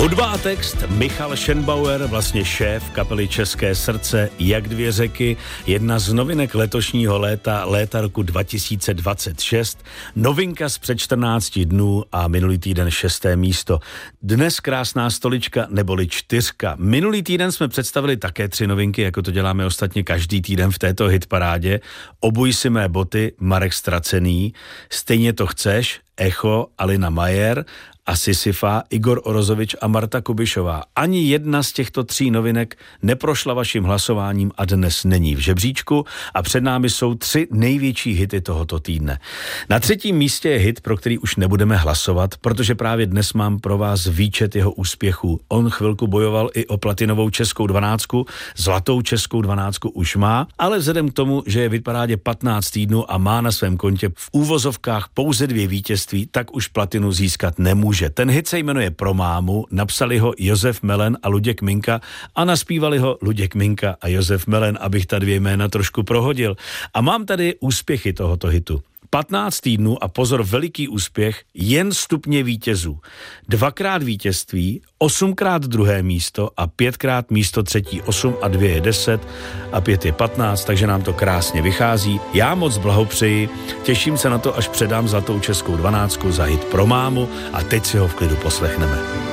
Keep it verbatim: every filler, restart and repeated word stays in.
Hudba a text Michal Schenbauer, vlastně šéf kapely České srdce, Jak dvě řeky, jedna z novinek letošního léta, léta roku dva tisíce dvacet šest, novinka z před čtrnácti dnů a minulý týden šesté místo. Dnes krásná stolička neboli čtyřka. Minulý týden jsme představili také tři novinky, jako to děláme ostatně každý týden v této hitparádě. Obuj si mé boty, Marek Stracený, Stejně to chceš, Echo, Alina Majer a Sisyfa, Igor Orozovič a Marta Kubišová. Ani jedna z těchto tří novinek neprošla vaším hlasováním a dnes není v žebříčku a před námi jsou tři největší hity tohoto týdne. Na třetím místě je hit, pro který už nebudeme hlasovat, protože právě dnes mám pro vás výčet jeho úspěchů. On chvilku bojoval i o platinovou českou dvanáctku, zlatou českou dvanáctku už má, ale vzhledem k tomu, že je v hitparádě patnáct týdnů a má na svém kontě v úvozovkách pouze dvě vítězství, tak už platinu získat nemůže. Ten hit se jmenuje Pro mámu, napsali ho Josef Melen a Luděk Minka a naspívali ho Luděk Minka a Josef Melen, abych ta dvě jména trošku prohodil. A mám tady úspěchy tohoto hitu. patnáct týdnů a pozor, veliký úspěch, jen stupně vítězů. Dvakrát vítězství, osmkrát druhé místo a pětkrát místo třetí. Osm a dvě je deset a pět je patnáct, takže nám to krásně vychází. Já moc blahopřeji, těším se na to, až předám zlatou českou dvanáctku za hit Pro mámu a teď si ho v klidu poslechneme.